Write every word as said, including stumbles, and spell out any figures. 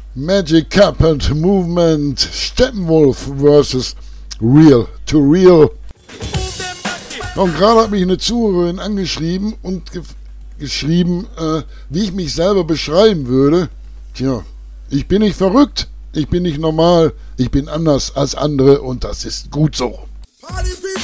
Magic Carpet Movement, Steppenwolf versus Real to Real. Und gerade hat mich eine Zuhörerin angeschrieben und ge- geschrieben, äh, wie ich mich selber beschreiben würde. Tja, ich bin nicht verrückt, ich bin nicht normal, ich bin anders als andere und das ist gut so. Party